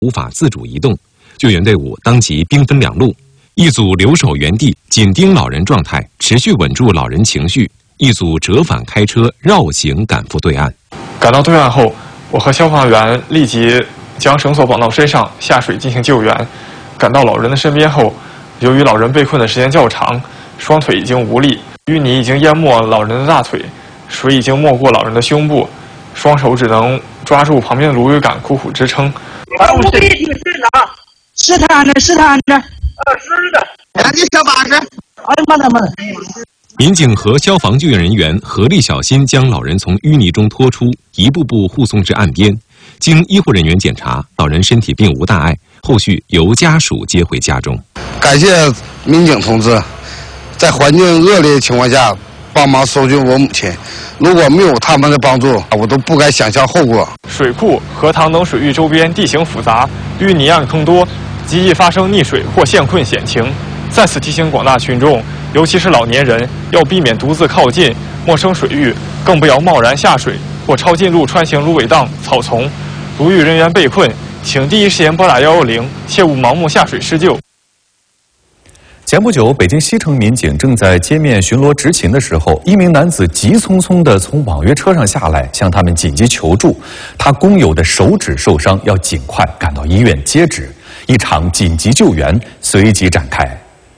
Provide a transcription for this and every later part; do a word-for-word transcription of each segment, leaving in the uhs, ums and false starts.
无法自主移动，救援队伍当即兵分两路，一组留守原地紧盯老人状态，持续稳住老人情绪；一组折返开车绕行赶赴对岸。 赶到对岸后，我和消防员立即将绳索绑到身上，下水进行救援。赶到老人的身边后，由于老人被困的时间较长，双腿已经无力，淤泥已经淹没老人的大腿，水已经没过老人的胸部，双手只能抓住旁边的芦苇杆苦苦支撑。 我给你听是哪？是他呢？是他呢？呃，是的。赶紧上巴士。哎呀妈的妈的！ 民警和消防救援人员合力小心将老人从淤泥中拖出，一步步护送至岸边。经医护人员检查，老人身体并无大碍，后续由家属接回家中。 感谢民警同志，在环境恶劣的情况下帮忙搜救我母亲。如果没有他们的帮助，我都不敢想象后果。 水库、河塘等水域周边地形复杂，淤泥岸坑多，极易发生溺水或陷困险情。再次提醒广大群众，尤其是老年人，要避免独自靠近陌生水域，更不要贸然下水或抄近路穿行芦苇荡、草丛。如遇人员被困，请第一时间拨打幺幺零，切勿盲目下水施救。 前不久，北京西城民警正在街面巡逻执勤的时候，一名男子急匆匆地从网约车上下来，向他们紧急求助。他工友的手指受伤，要尽快赶到医院接旨。一场紧急救援随即展开。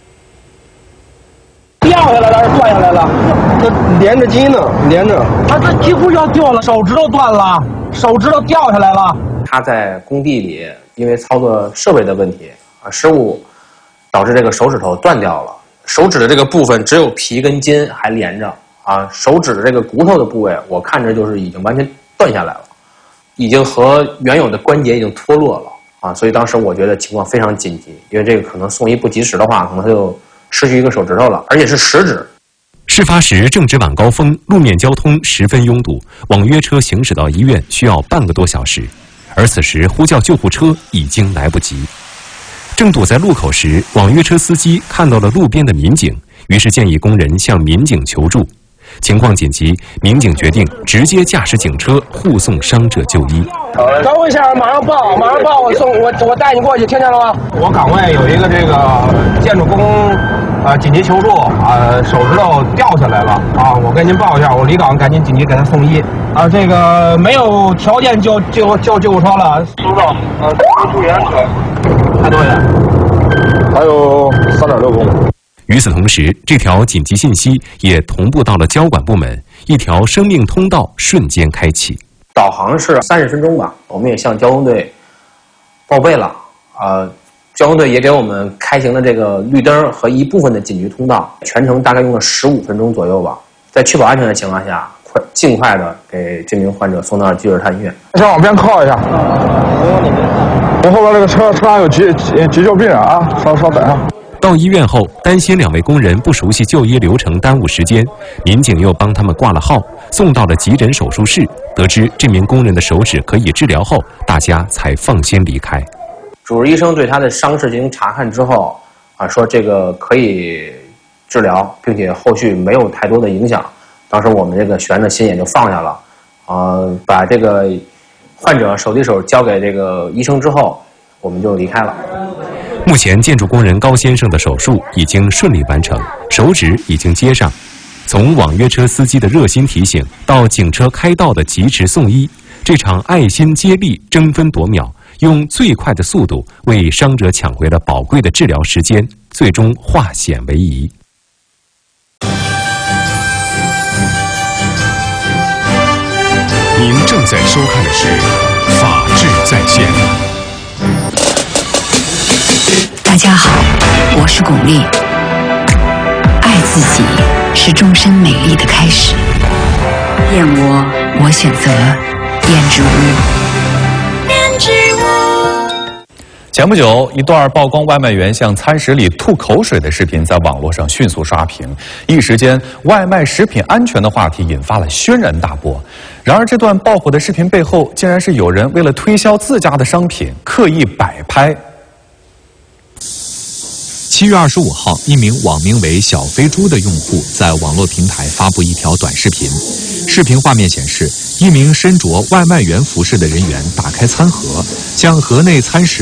掉下来了还是断下来了？这连着筋呢，连着。他这几乎要掉了，手指头断了，手指头掉下来了。 他在工地里因为操作设备的问题啊失误，导致这个手指头断掉了。手指的这个部分只有皮跟筋还连着啊，手指的这个骨头的部位，我看着就是已经完全断下来了，已经和原有的关节已经脱落了啊，所以当时我觉得情况非常紧急，因为这个可能送医不及时的话，可能他就失去一个手指头了，而且是食指。 事发时正值晚高峰，路面交通十分拥堵，网约车行驶到医院需要半个多小时，而此时呼叫救护车已经来不及。正堵在路口时，网约车司机看到了路边的民警，于是建议工人向民警求助。情况紧急，民警决定直接驾驶警车护送伤者就医。 等我一下，马上报，马上报，我送我我带你过去，听见了吗？我岗位有一个这个建筑工，呃，紧急求助，啊、呃，手指头掉下来了啊，我跟您报一下，我离岗赶紧紧急给他送医啊。这个没有条件叫救叫救护车了，收到，呃，救援车，还多远？还有三点六公里。 与此同时，这条紧急信息也同步到了交管部门，一条生命通道瞬间开启。 导航是三十分钟吧，我们也向交通队报备了，呃，交通队也给我们开行了这个绿灯和一部分的紧急通道，全程大概用了十五分钟左右吧，在确保安全的情况下，快尽快的给这名患者送到积水潭医院。 先往边靠一下，我后边这个车车上有急急急救病人啊，稍稍等一下。 到医院后，担心两位工人不熟悉就医流程耽误时间，民警又帮他们挂了号，送到了急诊手术室。得知这名工人的手指可以治疗后，大家才放心离开。 主治医生对他的伤势进行查看之后，啊，说这个可以治疗，并且后续没有太多的影响。当时我们这个悬着心也就放下了，啊，把这个患者手递手交给这个医生之后，我们就离开了。 目前，建筑工人高先生的手术已经顺利完成，手指已经接上。从网约车司机的热心提醒到警车开道的及时送医，这场爱心接力争分夺秒，用最快的速度为伤者抢回了宝贵的治疗时间，最终化险为夷。 您正在收看的是《法治在线》。 大家好，我是巩俐。爱自己是终身美丽的开始。燕窝，我选择胭脂屋。胭脂屋。前不久，一段曝光外卖员向餐食里吐口水的视频在网络上迅速刷屏，一时间，外卖食品安全的话题引发了轩然大波。然而，这段爆火的视频背后，竟然是有人为了推销自家的商品，刻意摆拍。 七七月二十五号，一名网名为“小飞猪”的用户在网络平台发布一条短视频。视频画面显示，一名身着外卖员服饰的人员打开餐盒，将盒内餐食